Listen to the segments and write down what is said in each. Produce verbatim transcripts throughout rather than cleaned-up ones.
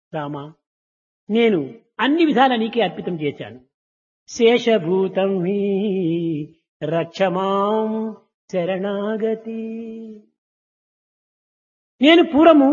రామా, నేను అన్ని విధాలా నీకే అర్పితం చేశాను. శేషభూతం హి రక్షమాం శరణాగతి. నేను పూర్వము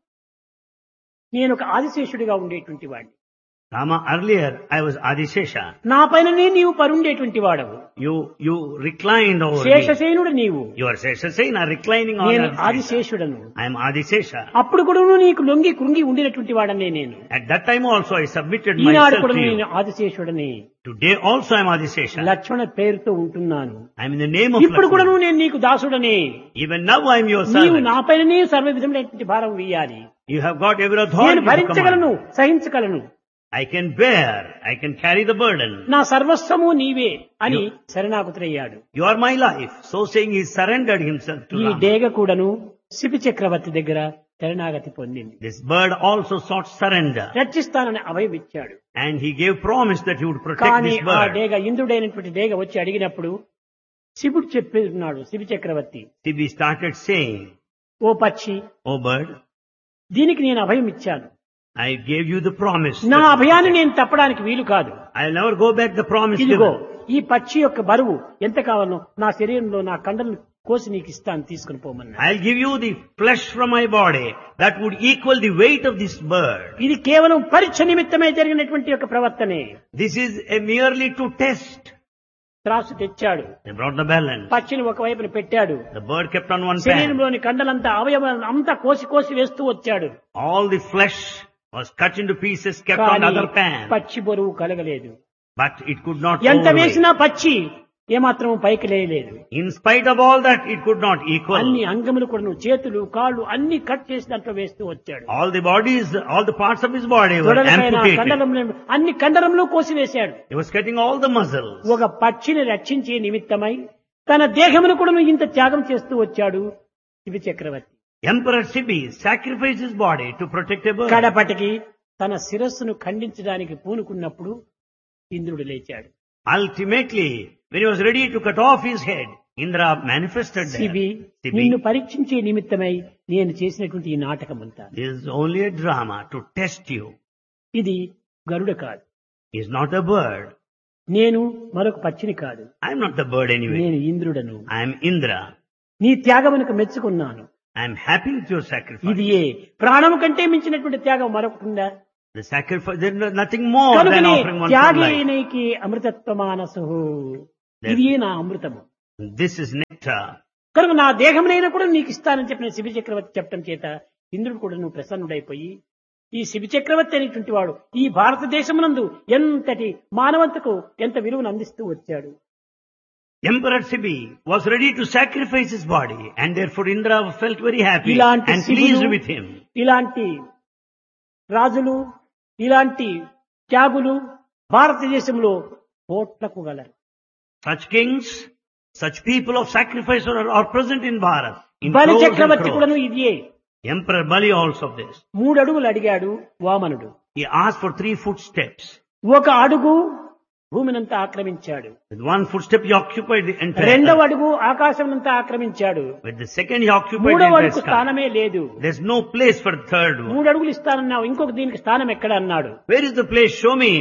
నేను ఒక ఆదిశేషుడిగా ఉండేటువంటి వాడిని. Rama, earlier I was Adishesha. నా పైననే నీవు పరుండేటువంటి వాడవు. You, you reclined over me. శేషసేనుడు నీవు. You are Sheshasena reclining on నేను Adishesha. ఆదిశేషుడను. I am Adishesha. అప్పుడు కూడా నీకు లొంగి కృంగి ఉండినటువంటి వాడనే నేను. At that time also I submitted Eenadu myself కూడా to నేను you. ఆదిశేషుడని. Today also I am Adishesha. లక్ష్మణ పేరుతో ఉంటున్నాను. I am in the name of ఇప్పుడు కూడా Lakshmana. నేను నీకు దాసుడని. Even now I am your నీవు servant. నా పైననే సర్వ విధమైనటువంటి భారం వేయాలి. You have got every నేను authority to భరించగలను, command. సహించగలను. I can bear, I can carry the burden. నా సర్వస్వము నీవే అని శరణాగతుడయ్యాడు. You are my life. So saying he surrendered himself to ఈ Rama. డేగ కూడాను శిబి చక్రవర్తి దగ్గర శరణాగతి పొందింది. This bird also sought surrender. రక్షిస్తానని అభయం ఇచ్చాడు. And he gave promise that he would protect కానీ this ఆ bird. డేగ ఇంద్రుడైనటువంటి డేగ వచ్చి అడిగినప్పుడు శివుడు చెప్పేస్తున్నాడు, శిబి చక్రవర్తి, Sibi started saying, ఓ పక్షి, "Oh bird, దీనికి నేను అభయం ఇచ్చాను. I gave you the promise. నా that you అభయాన్ని protect. నేను తప్పడానికి వీలు కాదు. I'll never go back the promise ఇదిగో given. ఈ పక్షి యొక్క బరువు ఎంత కావాలో నా శరీరంలో నా కండలను కోసి నీకు ఇస్తాను, తీసుకుని పోమన్నా. I'll give you the flesh from my body that would equal the weight of this bird." ఇది కేవలం పరీక్ష నిమిత్తమై జరిగినటువంటి యొక్క ప్రవర్తనే. This is a merely to test. త్రాసు తెచ్చాడు, They brought the balance. పక్షిని ఒకవైపున పెట్టాడు, The bird kept on one pan. శరీరంలోని కండలంతా అవయవాలను అంతా కోసి కోసి వేస్తూ వచ్చాడు. All the flesh was cut into pieces, kept on కానీ other pan. పక్షి బరువు కలగలేదు. But it could not ఎంత overweight. వేసినా పక్షి ఏమాత్రం పైకి లేయలేదు. In spite of all that, it could not equal. అన్ని అంగములు కూడా చేతులు కాళ్ళు అన్ని కట్ చేసి దాంట్లో వేస్తూ వచ్చాడు. All the bodies, all the parts of his body were తొడలపైన amputated. కండరంలో అన్ని కండరంలో కోసి వేశాడు. He was cutting all the muscles. ఒక పక్షిని రక్షించే నిమిత్తమై తన దేహమును కూడా ఇంత త్యాగం చేస్తూ వచ్చాడు శివ చక్రవర్తి. Emperor Sibi sacrificed his body to protect a bird. కడపటికి తన శిరస్సును ఖండించడానికి పూనుకున్నప్పుడు ఇంద్రుడు లేచాడు. Ultimately, when he was ready to cut off his head, Indra manifested there. Shibi, Sibi, నిన్ను పరీక్షించే నిమిత్తమై నేను చేసినటువంటి ఈ నాటకం అంతా this is only a drama to test you. ఇది గరుడ కాదు, He is not a bird. నేను మరొక పక్షిని కాదు, I am not the bird anyway. నేను ఇంద్రుడను. I am Indra. నీ త్యాగమునకు మెచ్చుకున్నాను. I am happy with your sacrifice. ఇది ఏ ప్రాణము కంటే మించినటువంటి త్యాగం మరొకటి ఉందా? The sacrifice, there is nothing more than కనుకనే offering one's life. త్యాగేనైకి అమృతత్వ మానసు, ఇది నా అమృతము. This is nectar. కనుక నా దేహమునైనా కూడా నీకు ఇస్తానని చెప్పిన శిబి చక్రవర్తి చెప్పడం చేత ఇంద్రుడు కూడా నువ్వు ప్రసన్నుడైపోయి ఈ శిబి చక్రవర్తి అనేటువంటి వాడు ఈ భారతదేశమునందు ఎంతటి మానవతకు ఎంత విలువను అందిస్తూ వచ్చాడు. Emperor Sibi was ready to sacrifice his body, and therefore Indra felt very happy ఇలాంటి and శిబులు, pleased with him. ఇలాంటి రాజులు, ఇలాంటి త్యాగులు భారతదేశంలో కోట్లకు గలరు. Such kings, such people of sacrifice are, are present in Bharat. In బలి crores and చక్రవర్తి crores. కూడాను ఇదియే. Emperor Bali also of this. మూడు అడుగులు అడిగాడు వామనుడు. He asked for three footsteps. ఒక అడుగు భూమినంతా ఆక్రమించాడు. With one footstep he occupied the entire రెండవ earth. అడుగు ఆకాశమంతా ఆక్రమించాడు. With the second he occupied the మూడవ entire అడుగు sky. స్థానమే లేదు. There's no place for the third one. మూడు అడుగులు ఇస్తానన్నావు, ఇంకొక దీనికి స్థానం ఎక్కడ అన్నాడు. Where is the place? Show me.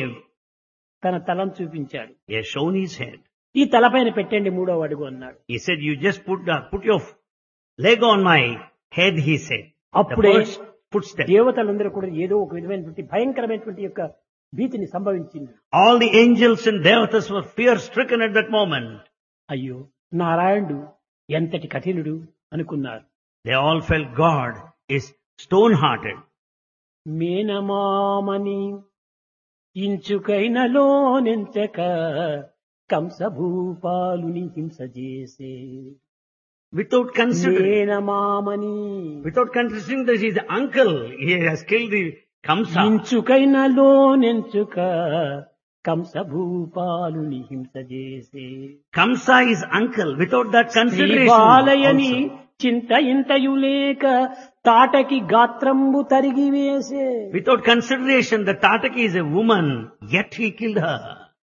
తన తలను చూపించాడు. He has shown his head. ఈ తలపైన పెట్టండి మూడవ అడుగు అన్నాడు. He said, you just put the, put your leg on my head, he said. The అప్పుడే first footstep. దేవతలందరూ కూడా ఏదో ఒక విధమైనటువంటి భయంకరమైనటువంటి యొక్క భీతిని సంభవించింది. All the angels and devatas were fear stricken at that moment. అయ్యో నారాయణుడు ఎంతటి కఠినుడు అనుకున్నారు. They all felt God is stone hearted. మేనమామని ఇంచుకైనలో నెంచక కంసభూపాలుని హింస చేసే. Without considering, మేనమామని without considering that he's the uncle, he has killed the Kamsa. ఇంచుకైనలో నెంచుక కంసభూపాలుని హింస చేసే. Kamsa is uncle. Without that consideration శ్రీబాలయని also. చింత ఇంతయు లేక తాటకి గాత్రంబు తరిగి వేసే. Without consideration, the Tataki is a woman, yet he killed her.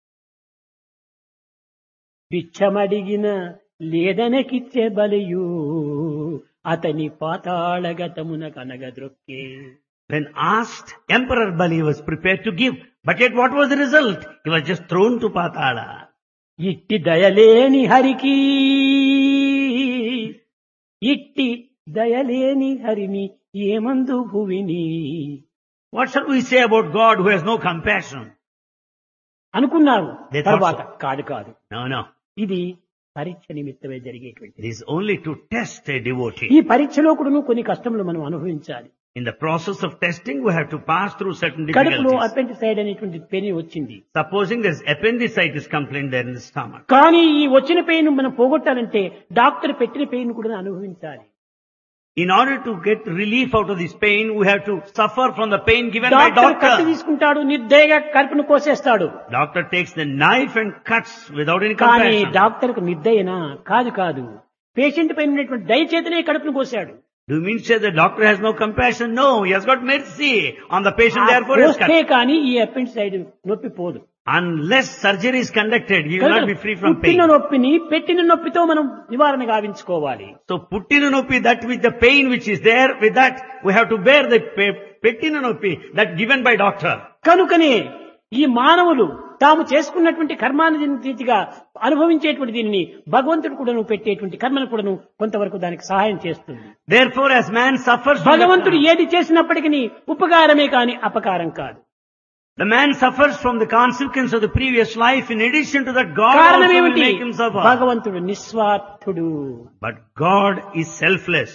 భిక్షమడిగిన లేదనకిచ్చే బలియు అతని పాతాళగతమున కనగద్రొక్కే. When asked, Emperor Bali was prepared to give. But yet what was the result? He was just thrown to Patala. ఇట్టి దయలేని హరికి ఇట్టి దయలేని హరిని ఏమందు భువిని What shall we say about God who has no compassion? అనుకున్నారు. They thought తర్వాత so. కాదు కాదు, No, no. ఇది పరీక్ష నిమిత్తమే జరిగేటువంటి. It is only to test a devotee. ఈ పరీక్షలో కూడా కొన్ని కష్టములు మనం అనుభవించాలి. In the process of testing, we have to pass through certain కడుపులో difficulties. అపెండిసైడ్ అనేటువంటి పెయిన్ వచ్చింది. Supposing there's appendicitis complaint there in the stomach. కానీ ఈ వచ్చిన పెయిన్ మనం పోగొట్టాలంటే డాక్టర్ పెట్టిన పెయిన్ కూడా అనుభవించాలి. In order to get relief out of this pain, we have to suffer from the pain given by doctor కత్తి doctor. తీసుకుంటాడు, నిర్దయగా కడుపును కోసేస్తాడు. Doctor takes the knife and cuts without any కానీ compassion. డాక్టర్కు నిర్దయనా? కాదు కాదు, patient పైన ఉన్నటువంటి దయచేతనే కడుపును కోసాడు. Do you mean to say the doctor has no compassion? No, he has got mercy on the patient, ఆ therefore he has కోస్తే cut. కానీ ఈ అపెండిసైడ్ నొప్పి పోదు. Unless surgery is conducted, he will not be free from pain. పుట్టిన నొప్పిని పెట్టిన నొప్పితో మనం నివారణ గావించుకోవాలి. So puttina noppi, that with the pain which is there, with that we have to bear the pe- pettina noppi that given by doctor. కనుకనే ఈ మానవులు తాము చేసుకున్నటువంటి కర్మాన్ని రీతిగా అనుభవించేటువంటి దీనిని భగవంతుడు కూడాను పెట్టేటువంటి కర్మను కూడాను కొంతవరకు దానికి సహాయం చేస్తుంది. Therefore, as man suffers from the భగవంతుడు ఏది చేసినప్పటికీ ఉపకారమే కాని అపకారం కాదు. The man suffers from the consequence of the previous life. In addition to that, God కారణం also will ఏమిటి? make him suffer. భగవంతుడు నిస్వార్థుడు. But God is selfless.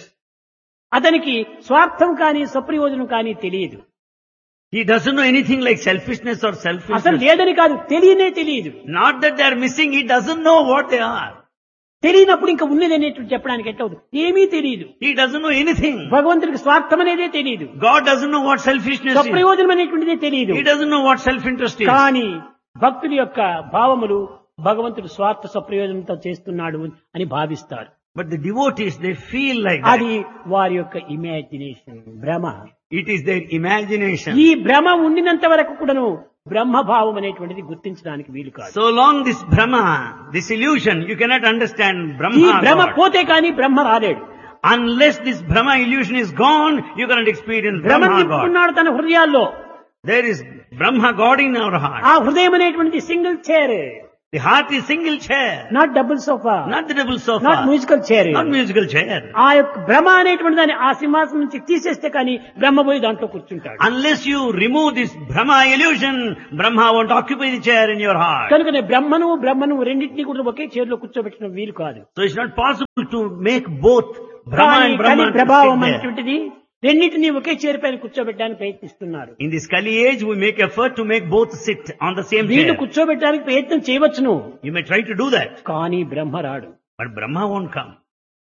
అతనికి స్వార్థం కానీ స్వప్రయోజనం కానీ తెలియదు. He doesn't know anything like selfishness or అసలు selfishness. లేదని కాదు, తెలియనే తెలియదు. Not that they are missing, he doesn't know what they are. తెలియనప్పుడు ఇంకా ఉన్నది అనేటువంటి చెప్పడానికి ఎట్లా అవుతుంది? ఏమీ తెలియదు. He doesn't know anything. భగవంతుడికి స్వార్థం అనేదే తెలియదు, God doesn't know what selfishness is. స్వప్రయోజనం అనేటువంటిదే తెలియదు. He doesn't know what self-interest is. కానీ భక్తుల యొక్క భావములు భగవంతుడు స్వార్థ స్వప్రయోజనంతో చేస్తున్నాడు అని భావిస్తారు. But the devotees, they feel like that. అది వారి యొక్క ఇమాజినేషన్, భ్రమ. It is their imagination. ఈ భ్రమ ఉండినంత వరకు కూడాను బ్రహ్మభావం అనేటువంటిది గుర్తించడానికి వీలు కాదు. So long this Brahma, this illusion, you cannot understand ఈ Brahma భ్రమ God. పోతే కానీ బ్రహ్మ రాలేడు. Unless this Brahma illusion is gone, you cannot experience భ్రమ Brahma God. తిప్పుకున్నాడు తన హృదయాల్లో. There is Brahma God in our heart. ఆ హృదయం అనేటువంటిది single chair, The heart is single chair, not double sofa, not the double sofa, not musical chair. not musical chair. ఆ యొక్క భ్రమ అనేటువంటి దాన్ని ఆ సింహాసనం నుంచి తీసేస్తే కానీ బ్రహ్మ పోయి దాంట్లో కూర్చుంటాడు. Unless you remove this Brahma illusion, Brahma won't occupy the chair in your heart. కనుకనే బ్రహ్మను బ్రహ్మను రెండింటినీ కూడా ఒకే చైర్ లో కూర్చోబెట్టడం వీలు కాదు. So it's not possible to make both Brahma కానీ and కలి Brahma to ప్రభావం sit there. అనేటువంటిది రెండింటినీ ఒకే చైర్ పైన కూర్చోబెట్టడానికి ప్రయత్నిస్తున్నారు. In this Kali age, we make effort to make both sit on the same వీళ్ళు chair. కూర్చోబెట్టడానికి ప్రయత్నం చేయవచ్చును, You may try to do that, కానీ బ్రహ్మ రాడు. but Brahma won't come.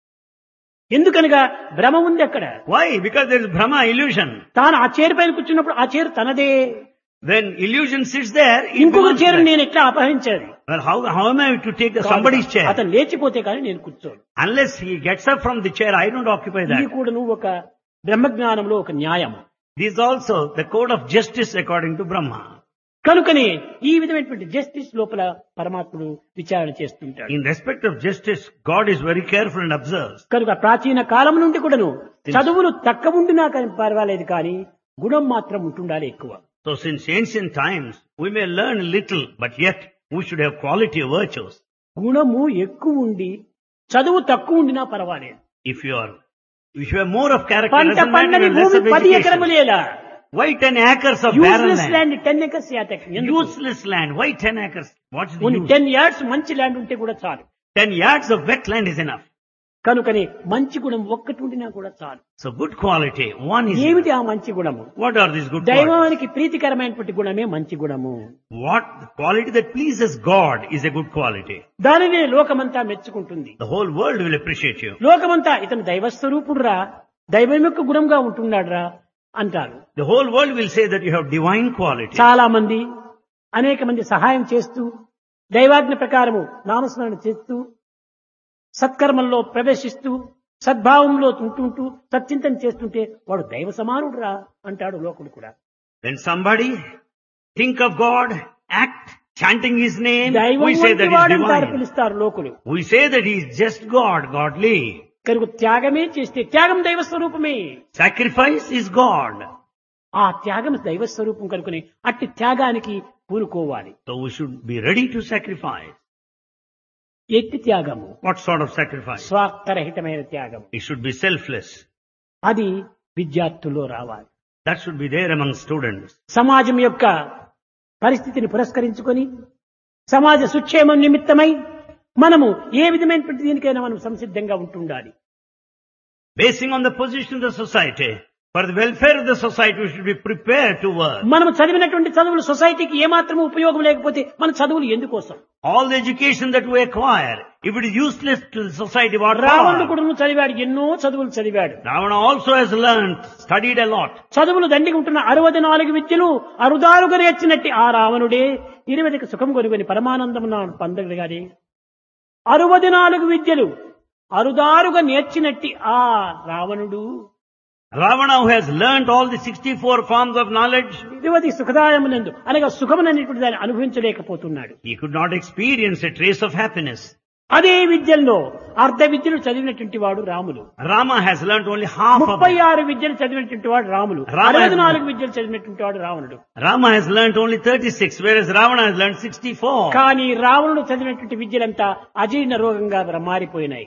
ఎందుకనగా భ్రమ ఉంది అక్కడ. Why? Because there is Brahma illusion. తాను ఆ చైర్ పైన కూర్చున్నప్పుడు ఆ చైర్ తనదే. When illusion sits there, it ఇంకొక belongs చైర్ there. నేను ఎట్లా అపహరించేది? Well, how, how am I to take the somebody's chair? అతను లేచిపోతే కానీ నేను కూర్చోను. Unless he gets up from the chair, I don't occupy ఇది that. కూడా నువ్వు ఒక బ్రహ్మజ్ఞానంలో ఒక న్యాయం. This is also the code of justice according to Brahma. కనుకనే ఈ విధమైనటువంటి జస్టిస్ లోపల పరమాత్ముడు విచారణ చేస్తుంటాడు. In respect of justice, God is very careful and observes. కనుక ప్రాచీన కాలం నుండి కూడాను చదువులు తక్కువ ఉండినా కానీ పర్వాలేదు, కానీ గుణం మాత్రం ఉంటుండాలి ఎక్కువ. So since ancient times, we may learn little, but yet we should have quality of virtues. గుణము ఎక్కువ ఉండి చదువు తక్కువ ఉండినా పర్వాలేదు. If you are, if you have more of character, పంట doesn't matter, పండని you have less భూమి of పది education. ఎకరములేలా, Why ten acres of barren useless land? Land ten acres యాతక్. Useless land. Why ten acres? What's the use? Ten yards మంచి land ఉంటే కూడా చాలు. Ten yards of wetland is enough. కనుకని మంచి గుణం ఒక్కటి ఉండినా కూడా చాలు. So good quality, one is ఏమిటి enough. ఆ మంచి గుణము? What are these good qualities? దైవానికి ప్రీతికరమైనటువంటి గుణమే మంచి గుణము. What the quality that pleases God is a good quality. దానినే లోకమంతా మెచ్చుకుంటుంది. The whole world will appreciate you. లోకమంతా ఇతను దైవస్వరూపుడురా, దైవం యొక్క గుణంగా ఉంటున్నాడురా అంటారు. The whole world will say that you have divine quality. చాలా మంది అనేక మంది సహాయం చేస్తూ దైవాజ్ఞ ప్రకారము నామస్మరణ చేస్తూ సత్కర్మల్లో ప్రవేశిస్తూ సద్భావంలో ఉంటుంటూ సత్చింతన చేస్తుంటే వాడు దైవ సమానుడురా అంటాడు లోకుడు కూడా. When somebody think of God, act chanting His name, దైవం we say that వంటి He is వాడంటారు, divine. పిలుస్తారు లోకులు. We say that He is just God, godly. కనుక త్యాగమే చేస్తే త్యాగం దైవ స్వరూపమే. Sacrifice is God. ఆ త్యాగం దైవ స్వరూపం కనుకొని అట్టి త్యాగానికి పూనుకోవాలి. So we should be ready to sacrifice. ఎట్టి త్యాగము? What sort of sacrifice? స్వార్థరహితమైన త్యాగం. It should be selfless. అది విద్యార్థుల్లో రావాలి. That should be there among students. సమాజం యొక్క పరిస్థితిని పురస్కరించుకొని సమాజ సుక్షేమం నిమిత్తమై మనము ఏ విధమైనటువంటి దీనికైనా మనం సంసిద్ధంగా ఉంటుండాలి. Basing on the position of the society, for the welfare of the society, we should be prepared to work. మనం చదివినటువంటి చదువులు సొసైటీకి ఏమాత్రం ఉపయోగం లేకపోతే మన చదువులు ఎందుకోసం? All the education that we acquire, if it is useless to the society, what రావణుడు for? కూడా చదివాడు, ఎన్నో చదువులు చదివాడు. Ravana also has learned, studied a lot. చదువులు దండిగా ఉంటున్న అరవై నాలుగు విద్యలు అరుదారుగా నేర్చినట్టి ఆ రావణుడే ఇరువదికి సుఖం కొనుగొని పరమానందం పొందగలిగాడే. అరవై నాలుగు విద్యలు అరుదారుగా నేర్చినట్టి ఆ రావణుడు Ravana, who has learnt all the sixty-four forms of knowledge, ఇరువది సుఖదాయమునందు అనగా సుఖముననేటువంటి దాన్ని అనుభవించలేకపోతున్నాడు. he could not experience a trace of happiness. అదే విద్యల్లో అర్ధ విద్యలు చదివినటువంటి వాడు Ramulu. Rama has learnt only half of ముప్పై it. ఆరు విద్యలు చదివినటువంటి వాడు రాములు. Rama అరవై has- నాలుగు విద్యలు చదివినటువంటి వాడు రావణుడు. Rama has learnt only thirty-six, whereas Ravana has learnt sixty-four. కానీ రావణుడు చదివినటువంటి విద్యలంతా అజీర్ణ రోగంగా మారిపోయినాయి.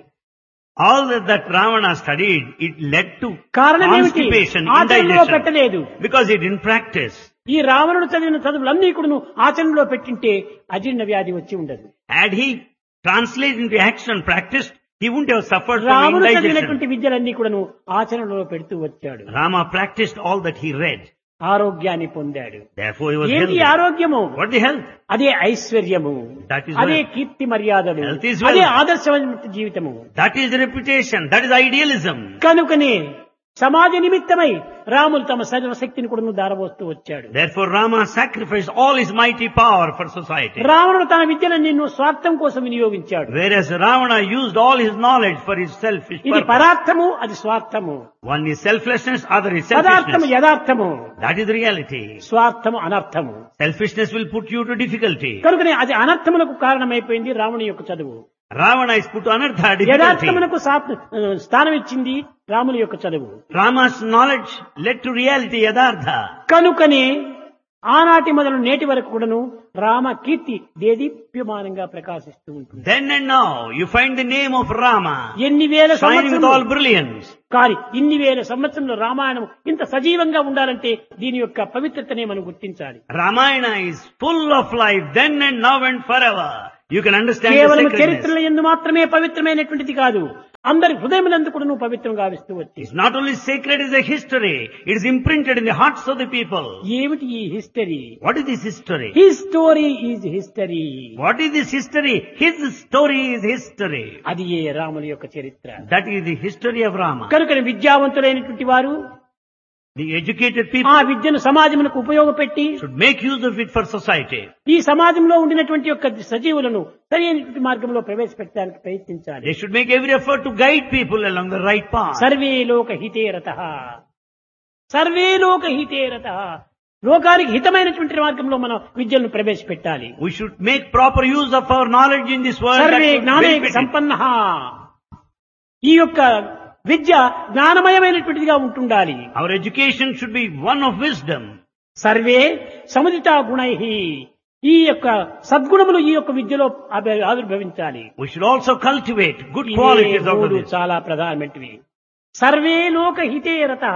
All that, that Ravana studied, it led to కారణం ఏమిటి? constipation, ఆచరణలో indigestion, పెట్టలేదు. because he didn't practice. ఈ రావణుడు చదివిన చదువులన్నీ కూడా ఆచరణలో పెట్టింటే అజీర్ణ వ్యాధి వచ్చి ఉండదు. Had he translated into action, practiced, he wouldn't have suffered from రాముడు indigestion. చదివినటువంటి విద్యలన్నీ కూడాను ఆచరణలో పెడుతూ వచ్చాడు. Rama practiced all that he read. ఆరోగ్యాన్ని పొందాడు. Therefore he was ఏంటి healthy. ఆరోగ్యము? What the health? అదే ఐశ్వర్యము, That is అదే wealth. కీర్తి మర్యాదలు, Health is అదే wealth. ఆదర్శమైన జీవితము. That is reputation. That is idealism. కనుకనే సమాజ నిమిత్తమై రాములు తమ సర్వశక్తిని కూడా దారబోస్తూ వచ్చాడు. Therefore Rama sacrificed all his mighty power for society. రావణుడు తన విద్యను నిన్ను స్వార్థం కోసం వినియోగించాడు. Whereas Ravana used all his knowledge for his selfish ఇది purpose. పరార్థము, అది స్వార్థము. One is selflessness, other is పదార్థము selfishness. యథార్థము, That is the reality. స్వార్థము అనర్థము. Selfishness will put you to difficulty. కనుకనే అది అనర్థములకు కారణమైపోయింది రావణుని యొక్క చదువు. Ravana is put to anartha, difficulty. యథార్థమునకు సా- స్థానం ఇచ్చింది రాముని యొక్క చదువు. Rama's knowledge led to reality, yadartha. కనుకనే ఆనాటి మొదలు నేటి వరకు కూడాను రామ కీర్తి దేదీప్యమానంగా ప్రకాశిస్తూ ఉంటుంది. Then and now, you find the name of Rama ఎన్ని వేల shining with all సంవత్సరాలు brilliance. కానీ ఇన్ని వేల సంవత్సరంలో రామాయణం ఇంత సజీవంగా ఉండాలంటే దీని యొక్క పవిత్రతనే మనం గుర్తించాలి. Ramayana is full of life, then and now and forever. You can understand the కేవలం sacredness. చరిత్రల యందు మాత్రమే పవిత్రమైనటువంటిది కాదు, అందరి హృదయములందు కూడా నువ్వు పవిత్రంగా గావిస్తూ వచ్చి. It's not only sacred as a history, it is imprinted in the hearts of the people. ఏమిటి ఈ history? What is this history? His story is history. What is this history? His story is history. అది ఏ రాముని యొక్క చరిత్ర. That is the history of Rama. కనుక విద్యావంతులైనటువంటి వారు The educated ఆ people విద్యను సమాజమునకు ఉపయోగపెట్టి should make use of it for society. ఈ సమాజంలో ఉండినటువంటి యొక్క సజీవులను సరైనటువంటి మార్గంలో ప్రవేశపెట్టడానికి ప్రయత్నించాలి. They should make every effort to guide people along the right path. Survey లోక హితేరతః, సర్వే లోక హితేరతః, లోకానికి హితమైనటువంటి మార్గంలో మనం విద్యను ప్రవేశపెట్టాలి. We should make proper use of our knowledge in this world. Survey that would జ్ఞానే benefit it. సంపన్నః, ఈ యొక్క విద్య జ్ఞానమయమైనటువంటిదిగా ఉంటుండాలి. Our education should be one of wisdom. Survey సముదితా గుణైః, ఈ యొక్క సద్గుణములు ఈ యొక్క విద్యలో ఆవి- ఆవిర్భవించాలి. We should also cultivate good ఇవే qualities out of మూడు this. చాలా ప్రధానమైనవి. సర్వే లోకహితే రతః,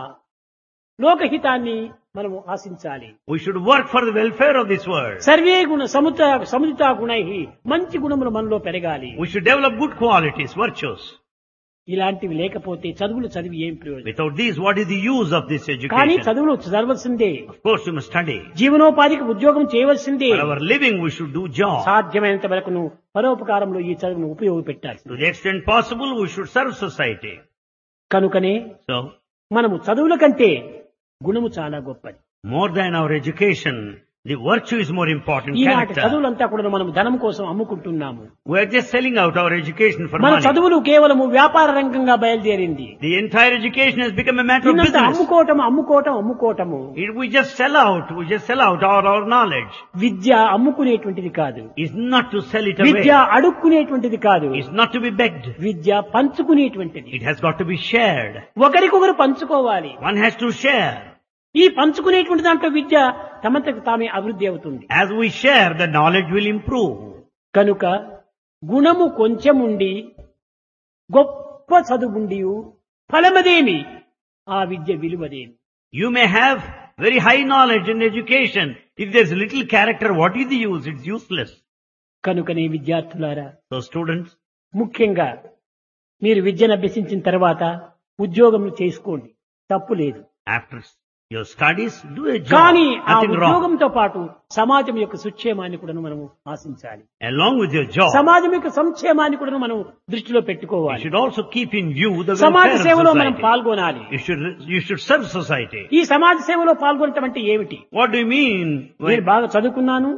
లోకహితాన్ని మనము ఆశించాలి. We should work for the welfare of this world. Survey గుణ సముత సముదితా గుణైః, మంచి గుణములు మనలో పెరగాలి. We should develop good qualities, virtues. ఇలాంటివి లేకపోతే చదువులు చదివి ఏం ప్రయోజనం? Without these, what is the use of this కానీ education? చదువులు చదవలసిందే, Of course, you must study. జీవనోపాధికి ఉద్యోగం చేయవలసిందే. For our living, we should do job. సాధ్యమైనంత వరకు నువ్వు పరోపకారంలో ఈ చదువును ఉపయోగపెట్టాలి. To the extent possible, we should serve society. కనుకనే So, మనము చదువుల కంటే గుణము చాలా గొప్పది. more than our education, the virtue is more important. ఈనాటి Character. చదువులంతా కూడా మనం ధనం కోసం అమ్ముకుంటున్నాము. We are just selling out our education for మన money. చదువులు కేవలము వ్యాపార రంగంగా బయలుదేరింది. The entire education has become a matter of దీన్నంతా business. అమ్ముకోవటం అమ్ముకోవటం అమ్ముకోవటము. It, we just sell out. We just sell out our, our knowledge. విద్య అమ్ముకునేటువంటిది కాదు, It's not to sell it away. విద్య అడుక్కునేటువంటిది కాదు, It's not to be begged. Vidya పంచుకునేటువంటిది. It has got to be shared. ఒకరికొకరు పంచుకోవాలి. One has to share. ఈ పంచుకునేటువంటి దాంట్లో విద్య తమంతకు తామే అభివృద్ధి అవుతుంది. As we share, the knowledge will improve. కనుక గుణము కొంచెముండి గొప్ప చదువుండి ఫలమదేమి, ఆ విద్య విలువదేమి. You may have very high knowledge and education. If there's little character, what is the use? It's useless. కనుకనే విద్యార్థులారా, So students, ముఖ్యంగా మీరు విద్యను అభ్యసించిన తర్వాత ఉద్యోగం చేసుకోండి, తప్పు లేదు. after your studies, do a job. కానీ ఆ Nothing wrong. ఉద్యోగంతో పాటు సమాజం యొక్క సుక్షేమాన్ని కూడా మనం ఆశించాలి. Along with your job, సమాజం యొక్క సంక్షేమాన్ని కూడా మనం దృష్టిలో you పెట్టుకోవాలి. should also keep in view the సమాజ welfare of సేవలో మనం society. పాల్గొనాలి. You should, you should serve society. ఈ సమాజ సేవలో పాల్గొనటం అంటే ఏమిటి? What do you mean? నేను When, బాగా చదువుకున్నాను,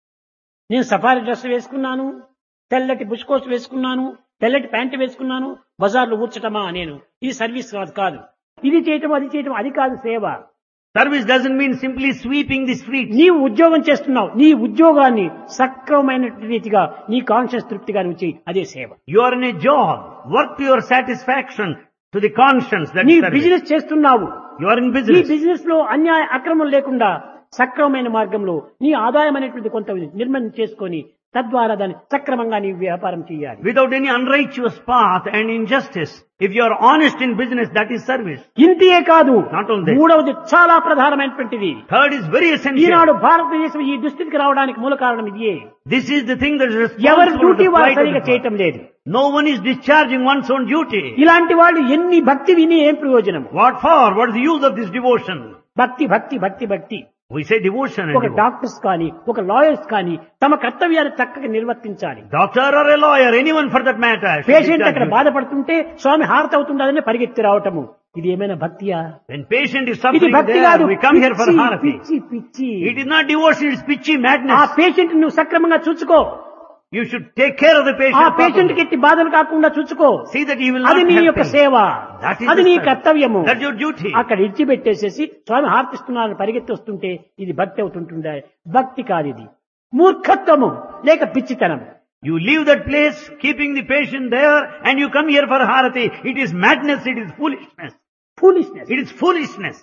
నేను సఫారీ డ్రెస్ వేసుకున్నాను, తెల్లటి బుష్ కోట్ వేసుకున్నాను, తెల్లటి ప్యాంటు వేసుకున్నాను, బజార్లో ఊడ్చటమా నేను? ఇది సర్వీస్ కాదు కాదు ఇది చేయటం అది చేయటం అది కాదు సేవ. service doesn't mean simply sweeping the streets. నీవు ఉద్యోగం చేస్తున్నావు, నీ ఉద్యోగాన్ని సక్రమమైన రీతిగా నీ కాన్షియస్ తృప్తిగా నువ్వు చేయి, అదే సేవ. You are in a job. Work to your satisfaction, to the conscience. That's నీ service. బిజినెస్ చేస్తున్నావు, You are in ఈ business. బిజినెస్ లో అన్యాయ అక్రమం లేకుండా సక్రమమైన మార్గంలో నీ ఆదాయం అనేటువంటి కొంత నిర్మాణం చేసుకొని తద్వారా దాన్ని సక్రమంగా నీ వ్యాపారం చేయాలి. Without any unrighteous path and injustice. If you are honest in business, that is service. ఇంతియే కాదు, Not only this. మూడవది చాలా ప్రధానమైనటువంటిది. Third is very essential. ఈనాడు భారతదేశం ఈ దుస్థితికి రావడానికి మూల కారణం ఇదే. This is the thing that is ఎవరి responsible for డ్యూటీ the వారు plight of సరిగా the చేయటం poor. లేదు. No one is discharging one's own duty. ఇలాంటి వాళ్ళు ఎన్ని భక్తి విని ఏం ప్రయోజనం? What for? What is the use of this devotion? భక్తి భక్తి భక్తి భక్తి. We say devotion and ఒక devotion. డాక్టర్స్ కానీ ఒక లాయర్స్ కానీ తమ కర్తవ్యాన్ని చక్కగా నిర్వర్తించాలి. Doctor or a lawyer, anyone for that matter. should patient discharge అక్కడ duty. బాధపడుతుంటే స్వామి హారతి అవుతుండదని పరిగెత్తి రావటము, ఇది ఏమైనా భక్తియా? When patient is ఇది suffering భక్తి there, కాదు, we come here for పిచ్చి, harati. పిచ్చి పిచ్చి. It is not devotion, it's pitchy ఆ madness. పేషెంట్ నువ్వు సక్రమంగా చూసుకో, You should take care of the ఆ patient పేషెంట్ కి properly. ఎట్టి బాధలు కాకుండా చూసుకో. See that he will not అది నీ have యొక్క pain. సేవ, That is అది the నీ service. కర్తవ్యము. That's your duty. అక్కడ ఇడిచిపెట్టేసేసి స్వామి హార్తిస్తున్నారని పరిగెత్తి వస్తుంటే ఇది భక్తి అవుతుంటుందా? భక్తి కాదు, ఇది మూర్ఖత్వము లేక పిచ్చితనం. You leave that place, keeping the patient there, and you come here for harati. It is madness, it is foolishness. Foolishness. It is foolishness.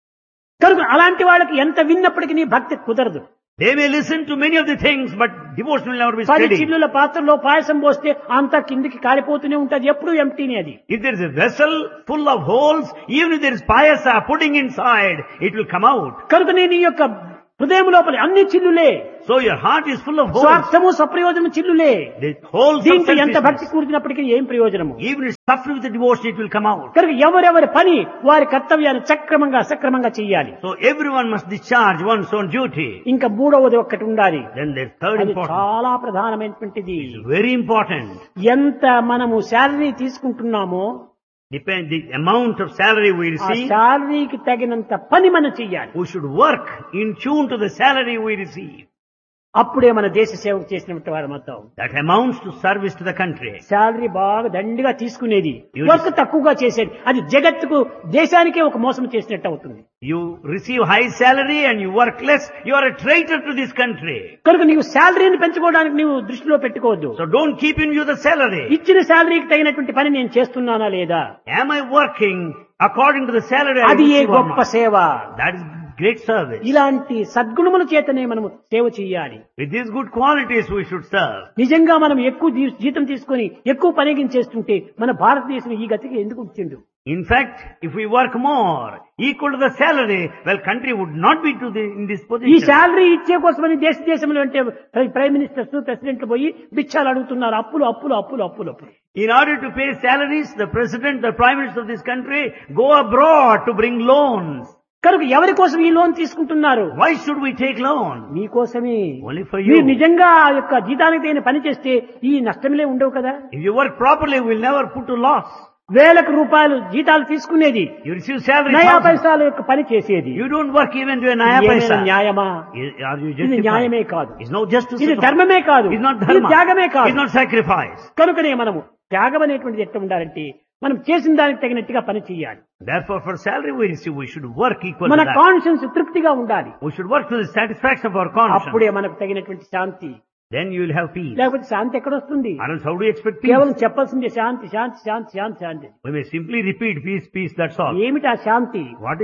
కనుక అలాంటి వాళ్ళకి ఎంత విన్నప్పటికీ నీ భక్తి కుదరదు. They may listen to many of the things, but devotion will never be పది steady. చిల్లుల పాత్రలో పాయసం పోస్తే అంతా కిందికి కారిపోతూనే ఉంటది, ఎప్పుడు ఎంటీనే అది. If there is a vessel full of holes, even if there is payasa pudding inside, it will come out. కనుక నేను ఈ యొక్క హృదయం లోపల అన్ని చిల్లులే, So your heart is full of holes. స్వార్థము సప్రయోజనము చిల్లులే. The holes of దీంట్లో ఎంత భక్తి selfishness. కూర్చున్నప్పటికీ ఏం ప్రయోజనము? Even if it's suffered with the devotion, it will come out. కనుక ఎవరెవరి పని వారి కర్తవ్యాన్ని సక్రమంగా సక్రమంగా చెయ్యాలి. So everyone must discharge one's own duty. ఇంకా మూడవది ఒక్కటి ఉండాలి, Then there's third అది important. చాలా ప్రధానమైనటువంటిది. Very important. ఎంత మనము salary తీసుకుంటున్నామో Depend the amount of salary we ఆ receive. శాలరీకి తగినంత పని మనం చెయ్యాలి. We should work in tune to the salary we receive. అప్పుడే మన దేశ సేవకు చేసినట్టు వారు మొత్తం. That amounts to service to the country. Salary బాగా దండిగా తీసుకునేది, You వర్క్ తక్కువగా చేసేది, అది జగత్తుకు దేశానికే ఒక మోసం చేసినట్టు అవుతుంది. You receive high salary and you work less, you are a traitor to this country. కనుక నీవు శాలరీని పెంచుకోవడానికి నీవు దృష్టిలో పెట్టుకోవద్దు. So don't keep in view the salary. ఇచ్చిన శాలరీకి తగినటువంటి పని నేను చేస్తున్నానా లేదా, Am I working according to the salary I అది ఏ receive or గొప్ప not? సేవ. That is great service. ఇలాంటి సద్గుణముల చేతనే మనము సేవ చేయాలి. With these good qualities we should serve. నిజంగా మనం ఎక్కువ జీ- జీతం తీసుకొని ఎక్కువ పనిగించేస్తుంటే మన భారతదేశం ఈ గతికి ఎందుకు వచ్చిండు? In fact, if we work more, equal to the salary, well, country would not be to the, in this ఈ position. శాలరీ ఇచ్చే కోసమని దేశ దేశంలో అంటే ప్రైమ్ మినిస్టర్స్ ప్రెసిడెంట్లు పోయి భిక్షాలు అడుగుతున్నారు, అప్పులు అప్పులు అప్పులు అప్పులు అప్పులు. In order to pay salaries, the president, the prime minister of this country go abroad to bring loans. కనుక ఎవరి కోసం ఈ లోన్ తీసుకుంటున్నారు? Why should we take loan? మీకోసమే. Only for మీరు you. నిజంగా ఆ యొక్క జీతానికి తగిన పని చేస్తే ఈ నష్టంలే ఉండవు కదా. If you work properly, we will never put to loss. వేలకు రూపాయలు జీతాలు తీసుకునేది, You receive salary. నయా thousands. పైసల యొక్క పని చేసేది. You don't work even to a naya ఇది paisa. ఏమైనా న్యాయమా? Is- Are you ఇది న్యాయమే justified? కాదు, It's no justice. ఇది at all. ధర్మమే కాదు, It's not ఇది dharma. త్యాగమే It's కాదు. not sacrifice. కనుకనే మనము త్యాగం అనేటువంటిది ఎట్లా ఉండాలంటే మనం చేసిన దానికి తగినట్టుగా పని చేయాలి. Therefore, for salary we receive, we should work equal మన to that. కాన్షియన్స్ తృప్తిగా ఉండాలి. We should work to the satisfaction of our conscience. అప్పుడే మనకు తగినటువంటి శాంతి. Then you will have peace. లేకపోతే శాంతి ఎక్కడ వస్తుంది? Or else how do you expect peace? కేవలం చెప్పాల్సిందే శాంతి శాంతి శాంతి శాంతి శాంతి. We may simply repeat peace, peace, that's all. ఏమిటి ఆ శాంతి? What is that?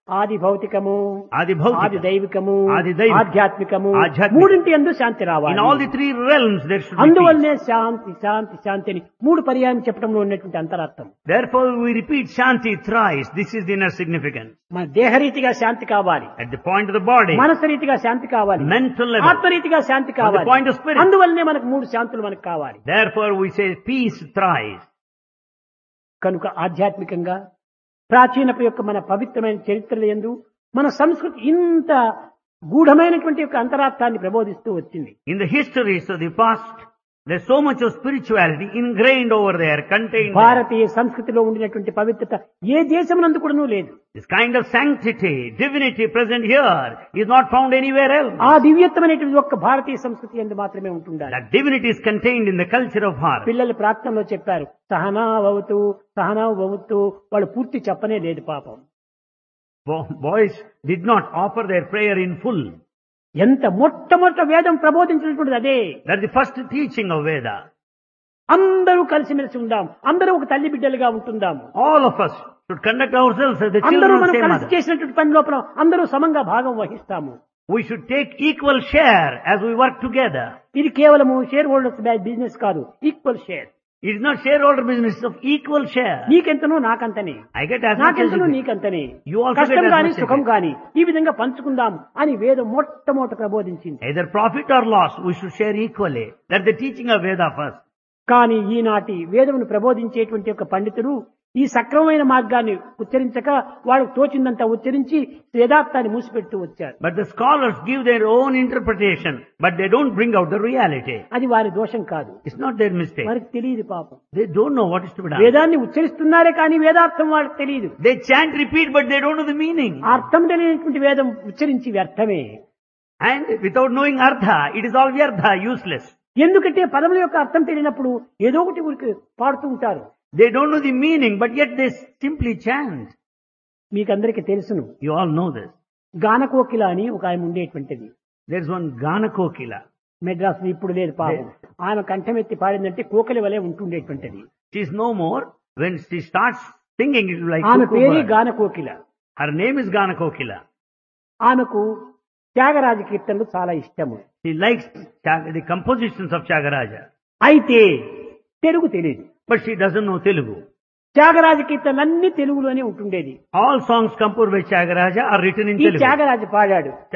ఆది భౌతికము, Adi Bhaukika, ఆది దైవికము, ఆది దైవికము, ఆధ్యాత్మికము, ఆధ్యాత్మికము. మూడింటి యందు శాంతి in రావాలి. all the three realms there should be peace. అందువల్లనే శాంతి శాంతి శాంతి అని మూడు పర్యాయం చెప్పడంలో ఉన్నటువంటి అంతరార్థం. Therefore we repeat Shanti thrice. This is the inner significance. మన దేహరీతిగా శాంతి కావాలి, At the point of the body, మనసు రీతిగా శాంతి కావాలి, mental level. ఆత్మరీతిగా శాంతి కావాలి. point of spirit. అందువల్లనే మనకు మూడు శాంతులు మనకు కావాలి. Therefore we say peace thrice. కనుక ఆధ్యాత్మికంగా ప్రాచీనపు యొక్క మన పవిత్రమైన చరిత్రల యందు మన సంస్కృతి ఇంత గూఢమైనటువంటి యొక్క అంతరార్థాన్ని ప్రబోధిస్తూ వచ్చింది. In the histories of the past, there's so much of spirituality ingrained over there, contained there. భారతీయ సంస్కృతిలో ఉండినటువంటి పవిత్రత ఏ దేశమునందు కూడాను లేదు. This kind of sanctity, divinity present here is not found anywhere else. ఆ దివ్యత్వమైనటువంటి ఒక్క భారతీయ సంస్కృతి యందు మాత్రమే ఉంటుండాలి. That divinity is contained in the culture of Bharat. పిల్లలు ప్రార్థనలో చెప్పారు, సహనా భవతు సహనా భవతు, వాళ్ళు పూర్తి చెప్పనే లేదు పాపం. Bo- Boys did not offer their prayer in full. ఎంత మొట్టమొదట వేదం ప్రబోధించినటువంటిది అదే. That's the first teaching of Veda. అందరూ కలిసిమెలిసి ఉందాం, అందరూ ఒక తల్లి బిడ్డలుగా ఉంటుందాము, All of us should conduct ourselves as the అందరూ children of మనం same కలిసి mother. చేసినటువంటి పని లోపల అందరూ సమంగా భాగం వహిస్తాము. We should take equal share as we work together. ఇది కేవలము షేర్ హోల్డర్స్ బిజినెస్ కాదు, equal share. It is not shareholder business of equal share. నీకెంతనో నాకంతనే, I get as much as నాకెంతనో you get. నీకంతనే, You also కష్టం get as గాని much as సుఖం you get. గాని ఈ విధంగా పంచుకుందాం అని వేదం మొట్టమొదట ప్రబోధించింది. Either profit or loss, we should share equally. That's the teaching of Veda first. కానీ ఈనాటి వేదమును ప్రబోధించేటువంటి యొక్క పండితులు ఈ సక్రమమైన మార్గాన్ని ఉచ్చరించక వాళ్ళకు తోచిందంతా ఉచ్చరించి వేదార్థాన్ని మూసిపెడుతూ వచ్చారు. But the scholars give their own interpretation, but they don't bring out the reality. అది వారి దోషం కాదు, It's not their mistake. వారికి తెలియదు పాపం. They don't know what is to be done. వేదాన్ని ఉచ్చరిస్తున్నారే కానీ వేదార్థం వాళ్ళకి తెలియదు. They chant, repeat, but they don't know the meaning. అర్థం తెలియనటువంటి వేదం ఉచ్చరించి వ్యర్థమే. And without knowing Artha, it is all Vyartha, useless. ఎందుకంటే పదముల యొక్క అర్థం తెలియనప్పుడు ఏదో ఒకటి ఊరికి పాడుతూ ఉంటారు. They don't know the meaning, but yet they simply chant. మీకందరికీ తెలుసును, You all know this. గానకోకిల అని ఒక ఆయన ఉండేటువంటిది. There's one Ganakokila. మెడ్రాస్ ఇప్పుడు లేదు పాపం. ఆమె కంఠమెత్తి పాడిందంటే కోకిల వలె ఉంటుండేటువంటిది. She's no more. When she starts singing, it will be like ఆమె cuckoo పేరు bird. గానకోకిల. Her name is Ganakokila. ఆమెకు త్యాగరాజ కీర్తనలు చాలా ఇష్టము. She likes Chag- the compositions of Tyagaraja. అయితే తెలుగు తెలియదు. But she doesn't know Telugu. Tyagaraja కీర్తనలన్నీ తెలుగులోనే ఉంటుండేది. All songs composed by Tyagaraja are written in ఈ Telugu. త్యాగరాజు పాడాడు.